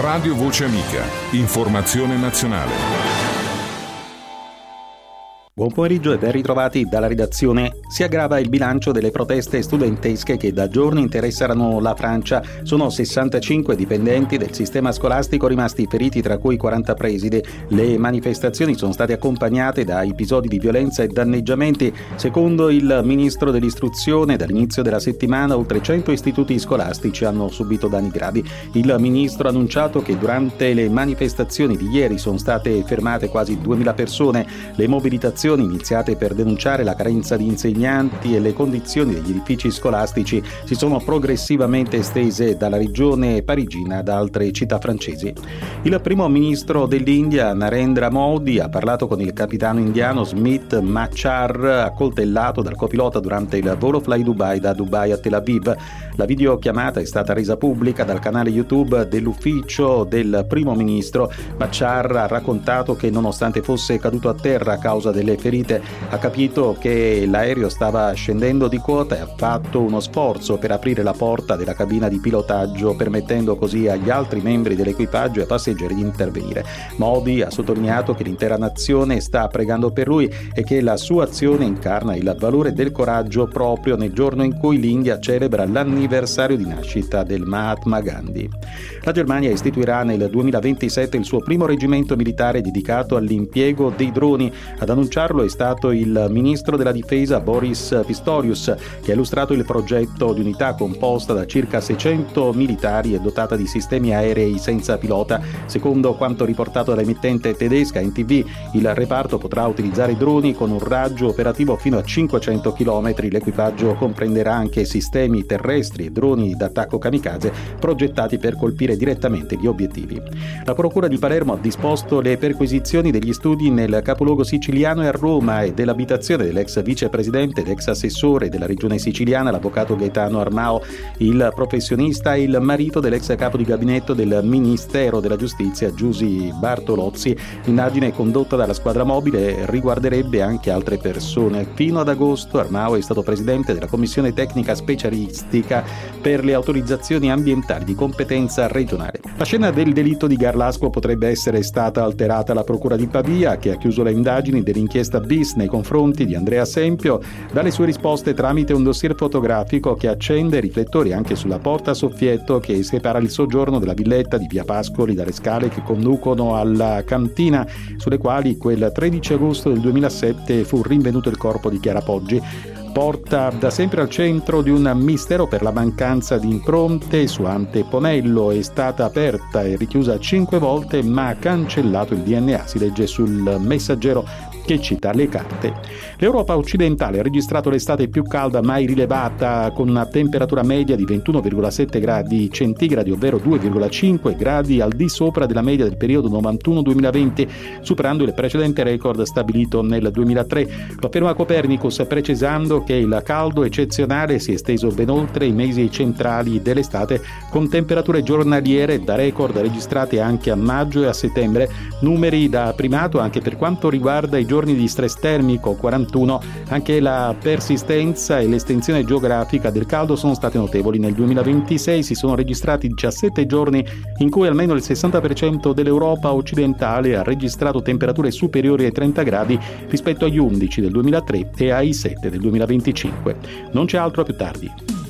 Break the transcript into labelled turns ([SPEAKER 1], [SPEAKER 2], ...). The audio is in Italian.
[SPEAKER 1] Radio Voce Amica. Informazione nazionale.
[SPEAKER 2] Buon pomeriggio e ben ritrovati dalla redazione. Si aggrava il bilancio delle proteste studentesche che da giorni interessano la Francia. Sono 65 dipendenti del sistema scolastico rimasti feriti, tra cui 40 presidi. Le manifestazioni sono state accompagnate da episodi di violenza e danneggiamenti. Secondo il ministro dell'istruzione, dall'inizio della settimana oltre 100 istituti scolastici hanno subito danni gravi. Il ministro ha annunciato che durante le manifestazioni di ieri sono state fermate quasi 2000 persone. Le mobilitazioni iniziate per denunciare la carenza di insegnanti e le condizioni degli edifici scolastici si sono progressivamente estese dalla regione parigina ad altre città francesi. Il primo ministro dell'India, Narendra Modi, ha parlato con il capitano indiano Smit Machar, accoltellato dal copilota durante il volo Fly Dubai da Dubai a Tel Aviv. La videochiamata è stata resa pubblica dal canale YouTube dell'ufficio del primo ministro. Machar ha raccontato che nonostante fosse caduto a terra a causa delle ferite, ha capito che l'aereo stava scendendo di quota e ha fatto uno sforzo per aprire la porta della cabina di pilotaggio, permettendo così agli altri membri dell'equipaggio e ai passeggeri di intervenire. Modi ha sottolineato che l'intera nazione sta pregando per lui e che la sua azione incarna il valore del coraggio proprio nel giorno in cui l'India celebra l'anniversario di nascita del Mahatma Gandhi. La Germania istituirà nel 2027 il suo primo reggimento militare dedicato all'impiego dei droni. Ad annunciarlo è stato il ministro della difesa Boris Pistorius, che ha illustrato il progetto di unità composta da circa 600 militari e dotata di sistemi aerei senza pilota. Secondo quanto riportato dall'emittente tedesca NTV, il reparto potrà utilizzare droni con un raggio operativo fino a 500 km. L'equipaggio comprenderà anche sistemi terrestri e droni d'attacco kamikaze progettati per colpire direttamente gli obiettivi. La Procura di Palermo ha disposto le perquisizioni degli studi nel capoluogo siciliano e a Roma e dell'abitazione dell'ex vicepresidente ed ex assessore della regione siciliana, l'avvocato Gaetano Armao. Il professionista è il marito dell'ex capo di gabinetto del Ministero della Giustizia Giusy Bartolozzi. L'indagine condotta dalla squadra mobile riguarderebbe anche altre persone. Fino ad agosto Armao è stato presidente della commissione tecnica specialistica per le autorizzazioni ambientali di competenza regionale. La scena del delitto di Garlasco potrebbe essere stata alterata. La procura di Pavia, che ha chiuso le indagini dell'inchiesta bis nei confronti di Andrea Sempio, dalle sue risposte tramite un dossier fotografico che accende riflettori anche sulla porta a soffietto che separa il soggiorno della villetta di via Pascoli dalle scale che conducono alla cantina, sulle quali quel 13 agosto del 2007 fu rinvenuto il corpo di Chiara Poggi. Porta da sempre al centro di un mistero per la mancanza di impronte. Su Anteponello è stata aperta e richiusa 5 volte, ma ha cancellato il DNA, si legge sul Messaggero, che cita le carte. L'Europa occidentale ha registrato l'estate più calda mai rilevata, con una temperatura media di 21,7 gradi centigradi, ovvero 2,5 gradi al di sopra della media del periodo 91-2020, superando il precedente record stabilito nel 2003. Lo afferma Copernicus, precisando che il caldo eccezionale si è esteso ben oltre i mesi centrali dell'estate, con temperature giornaliere da record registrate anche a maggio e a settembre, numeri da primato anche per quanto riguarda i giorni di stress termico, 41. Anche la persistenza e l'estensione geografica del caldo sono state notevoli. Nel 2026 si sono registrati 17 giorni in cui almeno il 60% dell'Europa occidentale ha registrato temperature superiori ai 30 gradi rispetto agli 11 del 2003 e ai 7 del 2025. Non c'è altro, a più tardi.